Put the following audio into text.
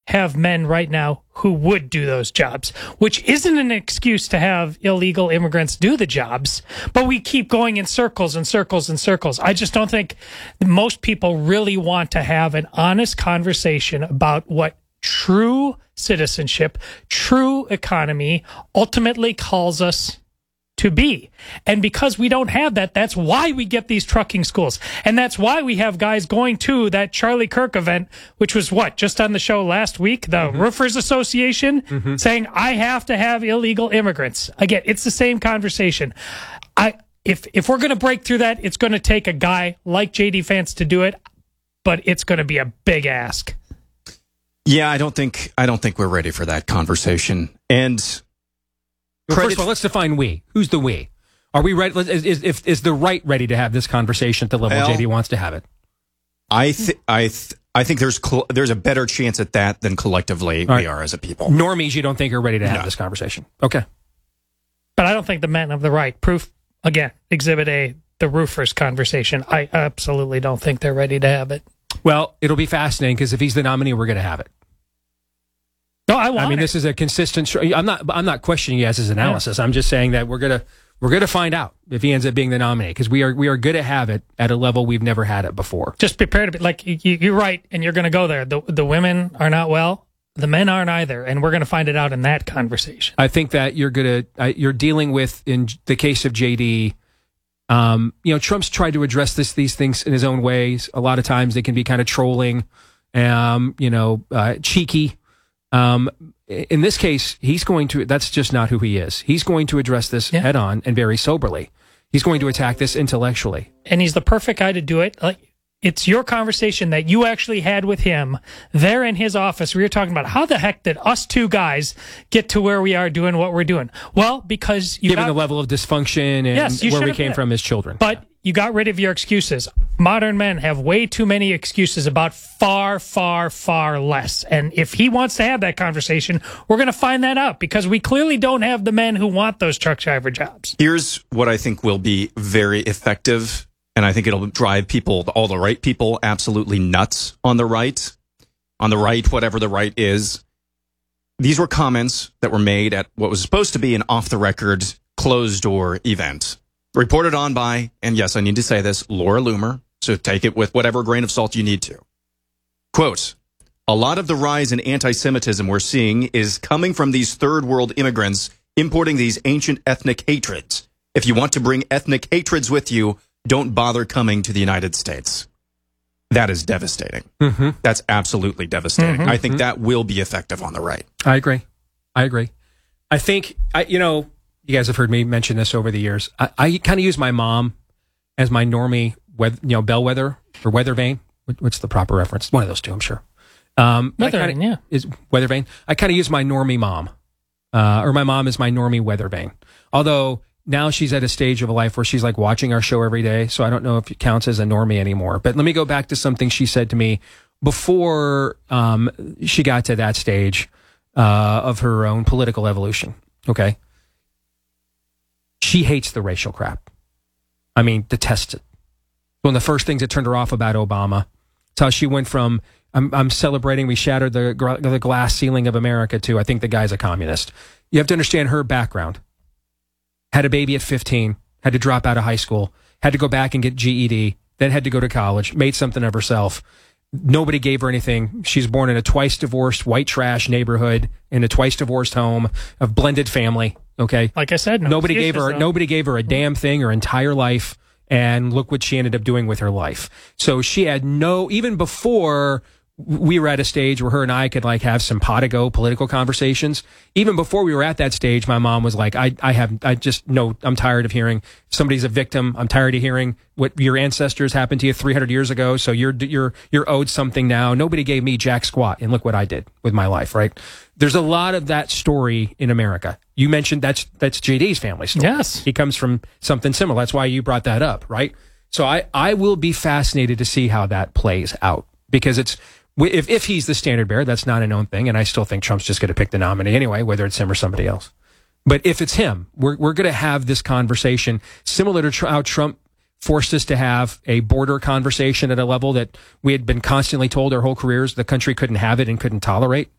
have men right now who would do those jobs, which isn't an excuse to have illegal immigrants do the jobs, but we keep going in circles and circles and circles. I just don't think most people really want to have an honest conversation about what true citizenship, true economy ultimately calls us to be. And because we don't have that, that's why we get these trucking schools. And that's why we have guys going to that Charlie Kirk event, which was just on the show last week, the Roofers Association, saying, I have to have illegal immigrants. Again, it's the same conversation. If we're going to break through that, it's going to take a guy like J.D. Vance to do it, but it's going to be a big ask. Yeah, I don't think we're ready for that conversation. And first of all, let's define we. Who's the we? Are we ready? Is the right ready to have this conversation at the level JD wants to have it? I think there's a better chance at that than collectively we are as a people. Normies, you don't think are ready to have this conversation? Okay, but I don't think the men have the right proof. Again, Exhibit A, the roofers conversation. I absolutely don't think they're ready to have it. Well, it'll be fascinating because if he's the nominee, we're going to have it. No, I mean, this is a consistent. I'm not questioning you guys' analysis. Yeah. I'm just saying that we're gonna find out if he ends up being the nominee because we are going to have it at a level we've never had it before. Just prepare to be like you're right, and you're going to go there. The women are not well, the men aren't either, and we're going to find it out in that conversation. I think that you're dealing with in the case of JD. Trump's tried to address these things in his own ways. A lot of times they can be kind of trolling, cheeky. In this case, that's just not who he is. He's going to address this head on and very soberly. He's going to attack this intellectually. And he's the perfect guy to do it. Like, it's your conversation that you actually had with him there in his office where you're talking about how the heck did us two guys get to where we are doing what we're doing? Well, because given the level of dysfunction and where we came from as children. But you got rid of your excuses. Modern men have way too many excuses about far, far, far less. And if he wants to have that conversation, we're going to find that out because we clearly don't have the men who want those truck driver jobs. Here's what I think will be very effective, and I think it'll drive people, all the right people, absolutely nuts on the right. On the right, whatever the right is. These were comments that were made at what was supposed to be an off-the-record, closed-door event. Reported on by, and yes, I need to say this, Laura Loomer, so take it with whatever grain of salt you need to. Quote, a lot of the rise in anti-Semitism we're seeing is coming from these third world immigrants importing these ancient ethnic hatreds. If you want to bring ethnic hatreds with you, don't bother coming to the United States. That is devastating. Mm-hmm. That's absolutely devastating. I think that will be effective on the right. I agree. I think, you guys have heard me mention this over the years. I kind of use my mom as my normie, bellwether or weather vane. What's the proper reference? One of those two, I'm sure. Weather vane, yeah. Is weather vane. I kind of use my normie mom, or my mom is my normie weather vane. Although now she's at a stage of a life where she's like watching our show every day, so I don't know if it counts as a normie anymore. But let me go back to something she said to me before she got to that stage of her own political evolution. Okay. She hates the racial crap. I mean, detests it. One of the first things that turned her off about Obama. It's how she went from, I'm celebrating, we shattered the glass ceiling of America, to, I think the guy's a communist. You have to understand her background. Had a baby at 15, had to drop out of high school, had to go back and get GED, then had to go to college, made something of herself. Nobody gave her anything. She's born in a twice divorced white trash neighborhood, in a twice divorced home, a blended family. Okay. Like I said, nobody gave her a damn thing her entire life. And look what she ended up doing with her life. So she had even before we were at a stage where her and I could like have simpatico political conversations. Even before we were at that stage, my mom was like, I'm tired of hearing somebody's a victim. I'm tired of hearing what your ancestors happened to you 300 years ago. So you're owed something now. Nobody gave me jack squat. And look what I did with my life, right? There's a lot of that story in America. You mentioned that's JD's family story. Yes. He comes from something similar. That's why you brought that up, right? So I will be fascinated to see how that plays out, because if he's the standard bearer, that's not a known thing, and I still think Trump's just going to pick the nominee anyway, whether it's him or somebody else. But if it's him, we're going to have this conversation similar to how Trump forced us to have a border conversation at a level that we had been constantly told our whole careers the country couldn't have it and couldn't tolerate.